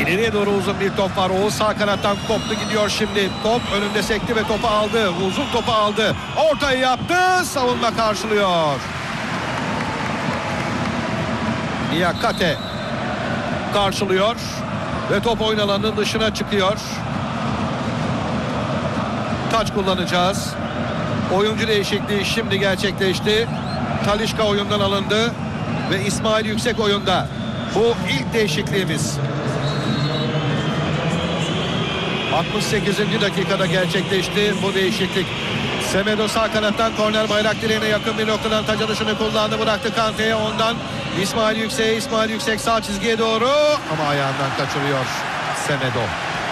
İleriye doğru uzun bir top var. Oğuz sağ kanattan koptu gidiyor şimdi. Top önünde sekti ve topu aldı. Uzun topu aldı. Ortayı yaptı. Savunma karşılıyor. Niakate karşılıyor. Ve top oyun alanının dışına çıkıyor. Taç kullanacağız. Oyuncu değişikliği şimdi gerçekleşti. Talisca oyundan alındı. Ve İsmail Yüksek oyunda. Bu ilk değişikliğimiz. 68. dakikada gerçekleşti bu değişiklik. Semedo sağ kanattan korner bayrak direğine yakın bir noktadan taç atışını kullandı. Bıraktı Kante'ye, ondan İsmail Yüksek'e. İsmail Yüksek sağ çizgiye doğru ama ayağından kaçırıyor Semedo.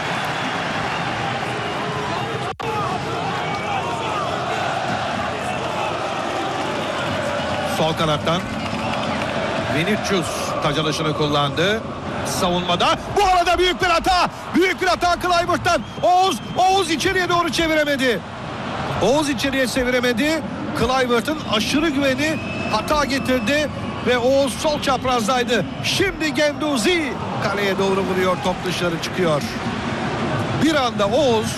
Sol kanattan Vinicius taç atışını kullandı. Savunmada bu arada büyük bir hata. Büyük bir hata Kluivert'tan. Oğuz içeriye doğru çeviremedi. Oğuz içeriye çeviremedi. Kluivert'ın aşırı güveni hata getirdi ve Oğuz sol çaprazdaydı. Şimdi Guendouzi kaleye doğru vuruyor. Top dışarı çıkıyor. Bir anda Oğuz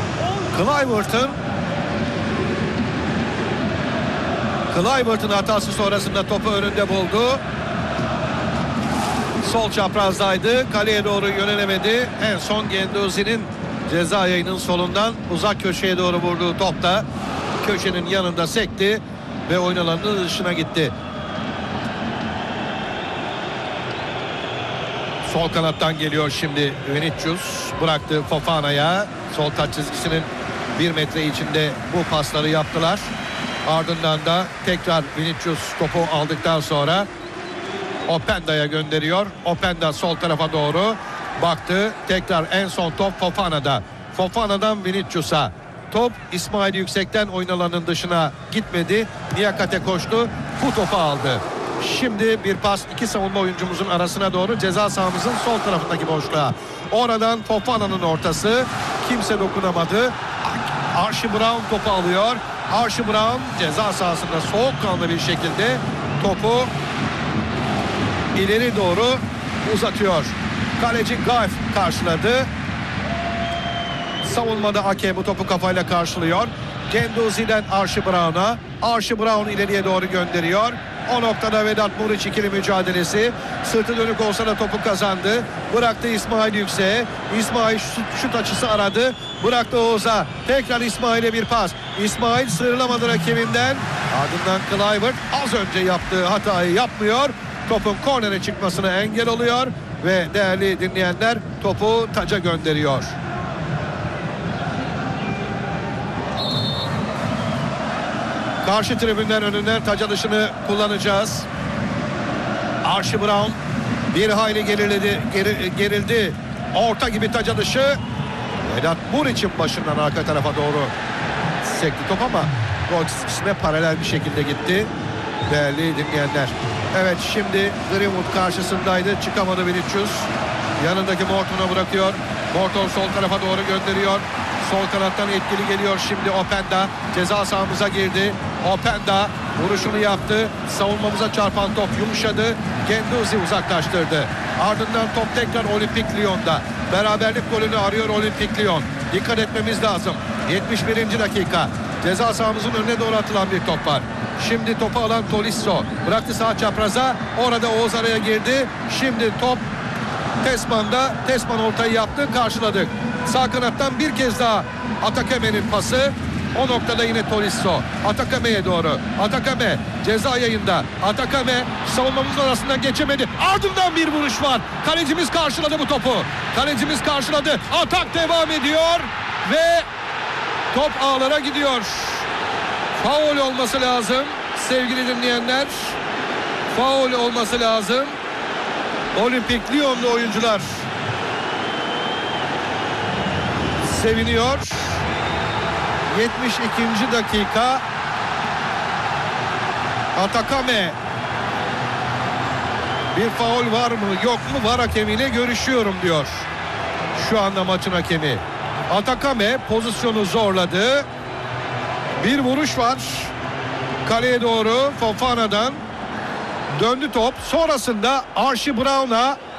Kluivert'ın hatası sonrasında topu önünde buldu. Sol çaprazdaydı. Kaleye doğru yönelemedi. En son Guendouzi'nin ceza yayının solundan uzak köşeye doğru vurduğu top da köşenin yanında sekti ve oyun alanının dışına gitti. Sol kanattan geliyor şimdi Vinicius. Bıraktı Fofana'ya. Sol taç çizgisinin 1 metre içinde bu pasları yaptılar. Ardından da tekrar Vinicius topu aldıktan sonra Openda'ya gönderiyor. Openda sol tarafa doğru baktı. Tekrar en son top Fofana'da. Fofana'dan Vinicius'a. Top İsmail Yüksek'ten oyun alanının dışına gitmedi. Niakate koştu. Bu topu aldı. Şimdi bir pas iki savunma oyuncumuzun arasına doğru ceza sahamızın sol tarafındaki boşluğa. Oradan Fofana'nın ortası. Kimse dokunamadı. Archie Brown topu alıyor. Archie Brown ceza sahasında soğukkanlı bir şekilde topu ileri doğru uzatıyor. Kaleci Gaif karşıladı. Savunmada Ake bu topu kafayla karşılıyor. Guendouzi'den Archie Brown'a. Archie Brown ileriye doğru gönderiyor. O noktada Vedat Muriç ikili mücadelesi. Sırtı dönük olsa da topu kazandı. Bıraktı İsmail Yüksek'e. İsmail şut açısı aradı. Bıraktı Oğuz'a. Tekrar İsmail'e bir pas. İsmail sıyrılamadı rakibinden. Ardından Kluivert az önce yaptığı hatayı yapmıyor. Topun kornere çıkmasına engel oluyor. Ve değerli dinleyenler topu taca gönderiyor. Karşı tribünden önünden taç atışını kullanacağız. Archie Brown bir hayli gerildi. Orta gibi taç atışı. Vedat Muriç'in başından arka tarafa doğru sekti top ama gol çizgisine paralel bir şekilde gitti. Değerli dinleyenler. Evet, şimdi Greenwood karşısındaydı. Çıkamadı Vinicius. Yanındaki Morton'a bırakıyor. Morton sol tarafa doğru gönderiyor. Sol kanattan etkili geliyor şimdi Openda. Ceza sahamıza girdi. Openda vuruşunu yaptı. Savunmamıza çarpan top yumuşadı. Guendouzi uzaklaştırdı. Ardından top tekrar Olimpik Lyon'da. Beraberlik golünü arıyor Olimpik Lyon. Dikkat etmemiz lazım. 71. dakika. Ceza sahamızın önüne doğru atılan bir top var. Şimdi topu alan Tolisso. Bıraktı sağ çapraza. Orada Oğuz araya girdi. Şimdi top Tesman'da. Tesman ortayı yaptı. Karşıladık. Sağ kanattan bir kez daha Atakame'nin pası. O noktada yine Tolisso. Atakame'ye doğru. Atakame ceza yayında. Atakame savunmamızın arasından geçemedi. Ardından bir vuruş var. Kalecimiz karşıladı bu topu. Kalecimiz karşıladı. Atak devam ediyor. Ve top ağlara gidiyor. Faul olması lazım. Sevgili dinleyenler. Faul olması lazım. Olimpik Lyon'lu oyuncular seviniyor. 72. dakika. Atakame. Bir faul var mı yok mu? VAR hakemiyle görüşüyorum diyor. Şu anda maçın hakemi. Atakame pozisyonu zorladı. Bir vuruş var. Kaleye doğru Fofana'dan. Döndü top. Sonrasında Archie Brown'a